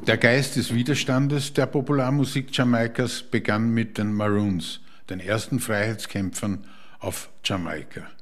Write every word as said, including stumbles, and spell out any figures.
Der Geist des Widerstandes der Popularmusik Jamaikas begann mit den Maroons, den ersten Freiheitskämpfern auf Jamaika.